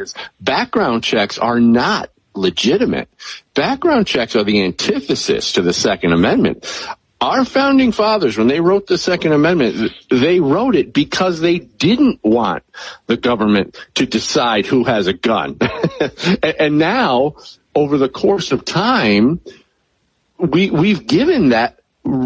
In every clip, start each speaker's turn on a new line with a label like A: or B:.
A: is background checks are not legitimate. Background checks are the antithesis to the Second Amendment. Our founding fathers, when they wrote the Second Amendment, they wrote it because they didn't want the government to decide who has a gun. And now, over the course of time, we've given that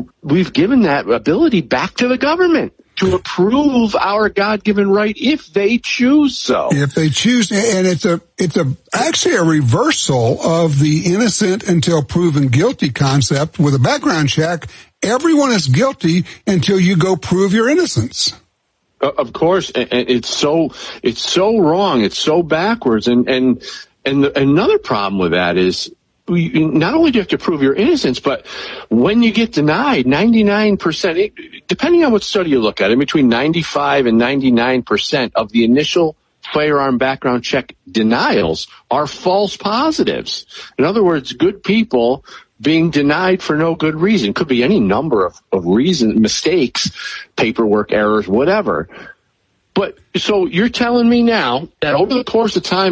A: ability back to the government to approve our God-given right if they choose so.
B: If they choose, and it's actually a reversal of the innocent until proven guilty concept. With a background check, everyone is guilty until you go prove your innocence.
A: Of course, and it's so wrong. It's so backwards. And another problem with that is, not only do you have to prove your innocence, but when you get denied, 99%, depending on what study you look at, in between 95 and 99% of the initial firearm background check denials are false positives. In other words, good people being denied for no good reason. Could be any number of reasons, mistakes, paperwork errors, whatever. But so you're telling me now that over the course of time,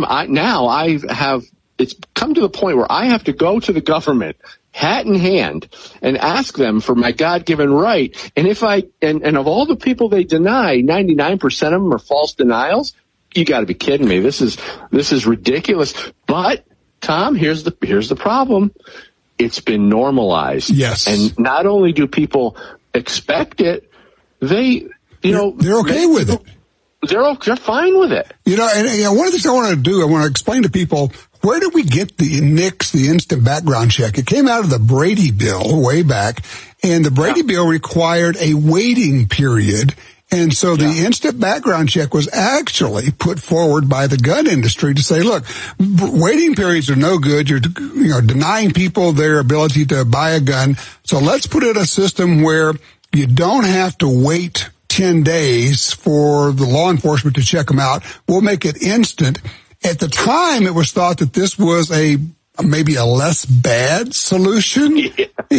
A: it's come to the point where I have to go to the government, hat in hand, and ask them for my God-given right. And and of all the people they deny, 99% of them are false denials. You got to be kidding me. This is ridiculous. But Tom, here's the problem. It's been normalized.
B: Yes.
A: And not only do people expect it, they're
B: okay with it.
A: They're fine with it.
B: And one of the things I want to do, I want to explain to people, where did we get the NICS, the instant background check? It came out of the Brady Bill way back, and the Brady Bill required a waiting period. And so the instant background check was actually put forward by the gun industry to say, look, waiting periods are no good. You're denying people their ability to buy a gun. So let's put in a system where you don't have to wait 10 days for the law enforcement to check them out. We'll make it instant. At the time, it was thought that this was maybe a less bad solution,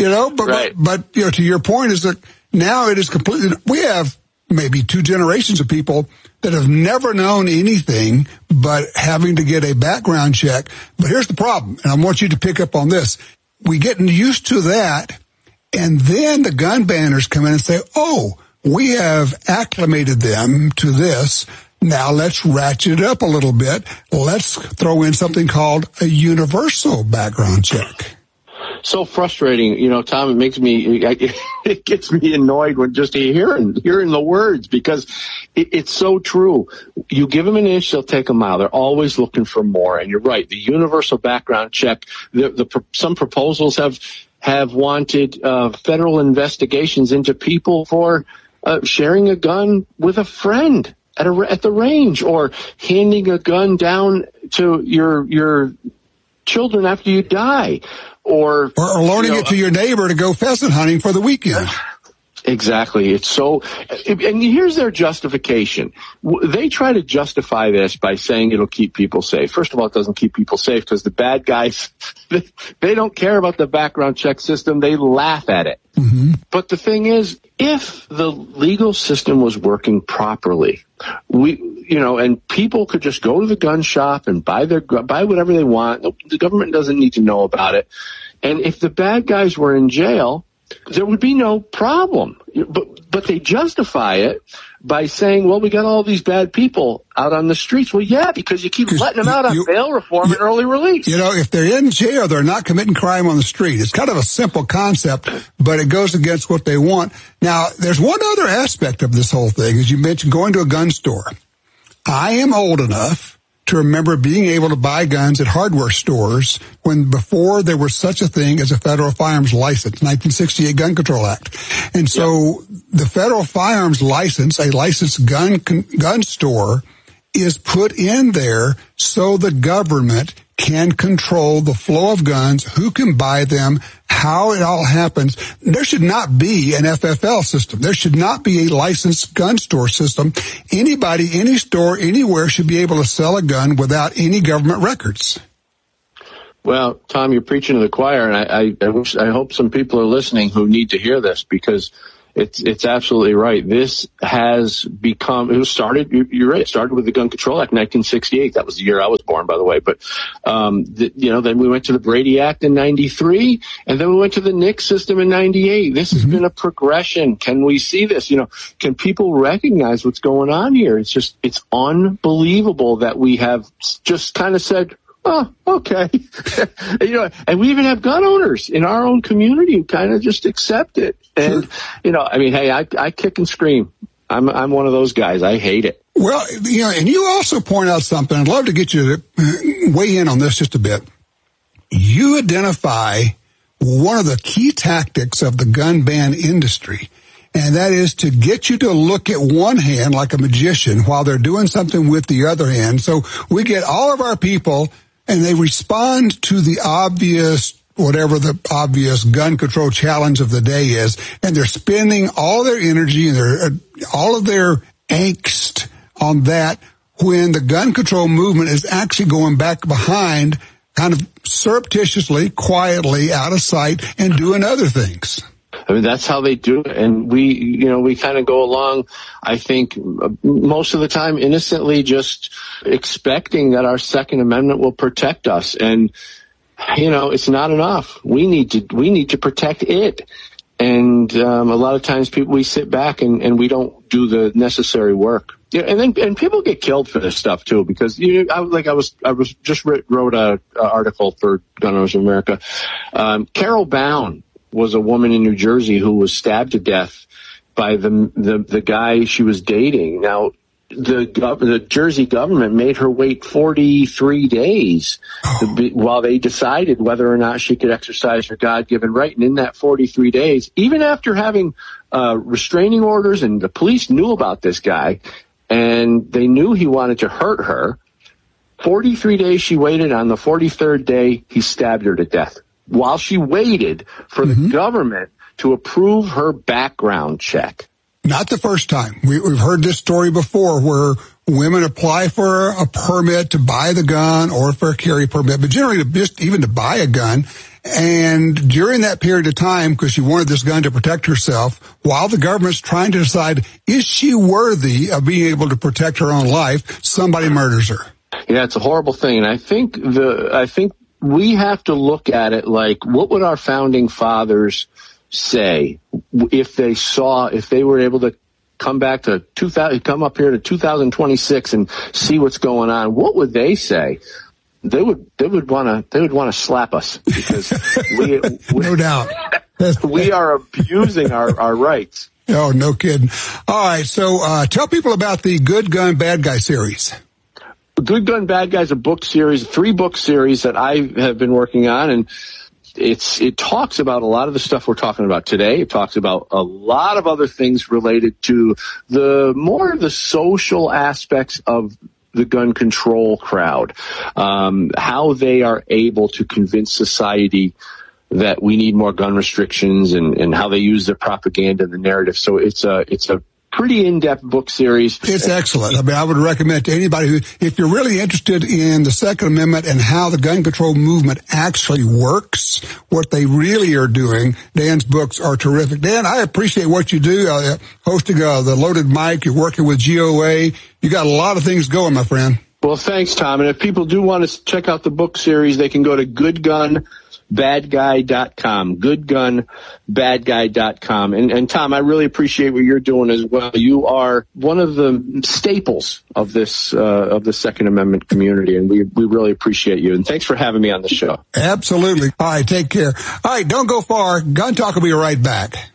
B: but to your point is that now it is completely, we have maybe 2 generations of people that have never known anything but having to get a background check. But here's the problem, and I want you to pick up on this. We get used to that, and then the gun banners come in and say, we have acclimated them to this. Now let's ratchet it up a little bit. Let's throw in something called a universal background check.
A: So frustrating, Tom. It gets me annoyed when just hearing the words, because it's so true. You give them an inch, they'll take a mile. They're always looking for more. And you're right. The universal background check. Some proposals have wanted federal investigations into people for sharing a gun with a friend at the range, or handing a gun down to your children after you die, or
B: loaning it to your neighbor to go pheasant hunting for the weekend.
A: Exactly. It's so, and here's their justification. They try to justify this by saying it'll keep people safe. First of all, it doesn't keep people safe because the bad guys, they don't care about the background check system. They laugh at it. Mm-hmm. But the thing is, if the legal system was working properly, and people could just go to the gun shop and buy whatever they want. The government doesn't need to know about it. And if the bad guys were in jail, there would be no problem. But they justify it by saying, well, we got all these bad people out on the streets. Well, yeah, because you keep letting them out on bail reform and early release.
B: If they're in jail, they're not committing crime on the street. It's kind of a simple concept, but it goes against what they want. Now, there's one other aspect of this whole thing, as you mentioned, going to a gun store. I am old enough to remember being able to buy guns at hardware stores before there was such a thing as a federal firearms license, 1968 Gun Control Act. And so the federal firearms license, a licensed gun store, is put in there so the government can control the flow of guns, who can buy them, how it all happens. There should not be an FFL system. There should not be a licensed gun store system. Anybody, any store, anywhere should be able to sell a gun without any government records.
A: Well, Tom, you're preaching to the choir, and I hope some people are listening who need to hear this, because It's absolutely right. This has become, you're right, it started with the Gun Control Act in 1968. That was the year I was born, by the way. But, then we went to the Brady Act in 93, and then we went to the NICS system in 98. This has been a progression. Can we see this? Can people recognize what's going on here? It's unbelievable that we have just kind of said, oh, okay. And we even have gun owners in our own community who kind of just accept it. And, hey, I kick and scream. I'm one of those guys. I hate it.
B: Well, and you also point out something. I'd love to get you to weigh in on this just a bit. You identify one of the key tactics of the gun ban industry, and that is to get you to look at one hand like a magician while they're doing something with the other hand. So we get all of our people, and they respond to the obvious, whatever the obvious gun control challenge of the day is, and they're spending all their energy and all of their angst on that when the gun control movement is actually going back behind, kind of surreptitiously, quietly, out of sight, and doing other things.
A: I mean, that's how they do it. And we kind of go along, I think, most of the time innocently, just expecting that our Second Amendment will protect us. And, it's not enough. We need to protect it. And a lot of times we sit back and we don't do the necessary work. And people get killed for this stuff too, because I just wrote a article for Gun Owners of America. Carol Bound was a woman in New Jersey who was stabbed to death by the guy she was dating. Now, the Jersey government made her wait 43 days while they decided whether or not she could exercise her God-given right. And in that 43 days, even after having restraining orders, and the police knew about this guy, and they knew he wanted to hurt her, 43 days she waited. On the 43rd day, he stabbed her to death while she waited for the government to approve her background check.
B: Not the first time. We've heard this story before where women apply for a permit to buy the gun or for a carry permit, but generally just even to buy a gun. And during that period of time, because she wanted this gun to protect herself, while the government's trying to decide, is she worthy of being able to protect her own life, somebody murders her.
A: Yeah, it's a horrible thing. And I think we have to look at it like, what would our founding fathers say if they were able to come up here to 2026 and see what's going on? What would they say? They would want to slap us, because
B: no doubt
A: we are abusing our rights.
B: Oh, no kidding. All right, so tell people about the Good Gun, Bad Guy series.
A: Good Gun, Bad Guy is a book series, 3-book series that I have been working on, and it talks about a lot of the stuff we're talking about today. It talks about a lot of other things related to the social aspects of the gun control crowd, how they are able to convince society that we need more gun restrictions, and how they use their propaganda and the narrative. So it's a pretty in-depth book series.
B: It's excellent. I mean, I would recommend to anybody if you're really interested in the Second Amendment and how the gun control movement actually works, what they really are doing, Dan's books are terrific. Dan, I appreciate what you do, hosting the Loaded Mic. You're working with GOA. You got a lot of things going, my friend.
A: Well, thanks, Tom. And if people do want to check out the book series, they can go to goodgunbadguy.com, goodgunbadguy.com. And Tom, I really appreciate what you're doing as well. You are one of the staples of this, of the Second Amendment community, and we really appreciate you. And thanks for having me on the show.
B: Absolutely. All right, take care. All right, don't go far. Gun Talk will be right back.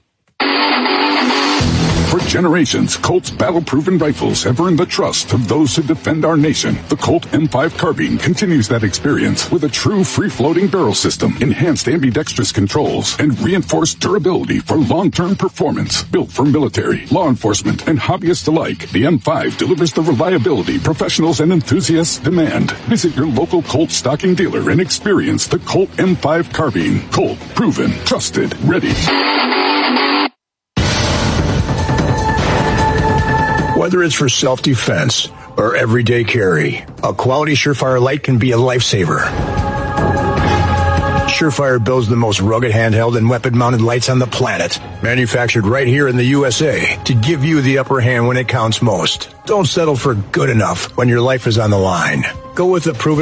C: For generations, Colt's battle-proven rifles have earned the trust of those who defend our nation. The Colt M5 carbine continues that experience with a true free-floating barrel system, enhanced ambidextrous controls, and reinforced durability for long-term performance. Built for military, law enforcement, and hobbyists alike, the M5 delivers the reliability professionals and enthusiasts demand. Visit your local Colt stocking dealer and experience the Colt M5 carbine. Colt, proven, trusted, ready.
D: Whether it's for self-defense or everyday carry, a quality Surefire light can be a lifesaver. Surefire builds the most rugged handheld and weapon-mounted lights on the planet. Manufactured right here in the USA to give you the upper hand when it counts most. Don't settle for good enough when your life is on the line. Go with the proven